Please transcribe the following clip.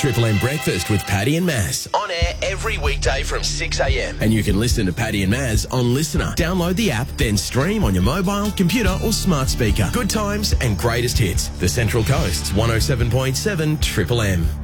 Triple M Breakfast with Paddy and Maz. On air every weekday from 6 a.m. And you can listen to Paddy and Maz on Listener. Download the app, then stream on your mobile, computer or smart speaker. Good times and greatest hits. The Central Coast's 107.7 Triple M.